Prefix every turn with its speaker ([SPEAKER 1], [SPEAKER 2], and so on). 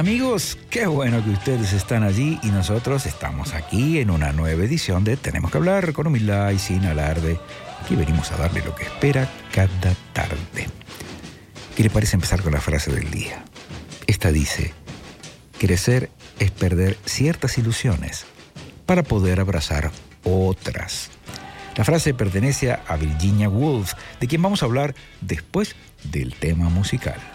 [SPEAKER 1] Amigos, qué bueno que ustedes están allí y nosotros estamos aquí en una nueva edición de Tenemos que hablar con humildad y sin alarde. Aquí venimos a darle lo que espera cada tarde. ¿Qué le parece empezar con la frase del día? Esta dice: crecer es perder ciertas ilusiones para poder abrazar otras. La frase pertenece a Virginia Woolf, de quien vamos a hablar después del tema musical.